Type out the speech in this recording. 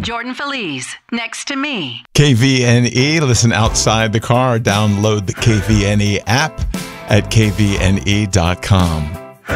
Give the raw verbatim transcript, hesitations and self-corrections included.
Jordan Feliz, Next to Me. K V N E, listen outside the car. Download the K V N E app at K V N E dot com.